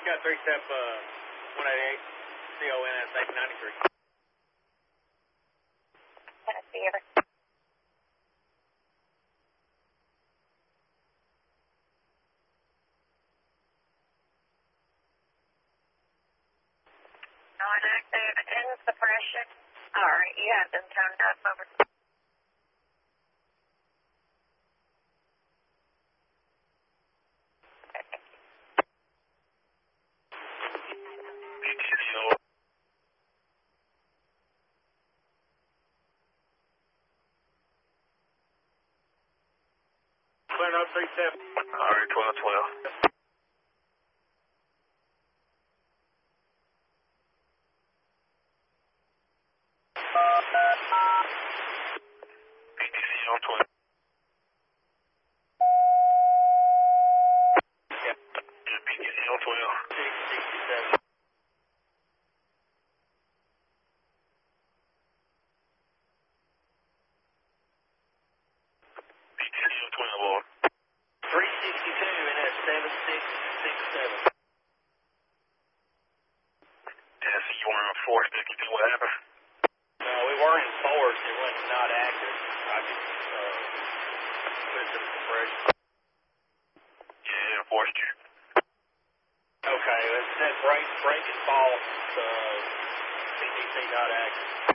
Got 3-step 188, CONS 893. Tennessee, ever. Non-active in suppression. All right, you have them turned up over. Clearing up 3-step. All right, 12-12. BTC on 12. Yeah. Yeah, BTC on 12. 67. BTC on 12, Lord. 362 and at 7667. Yeah, so you weren't forced. Did you do what happened? No, we weren't enforced. It was not active. I just put some suppression. Yeah, enforced you. Okay, it said break and fault. PTC not active.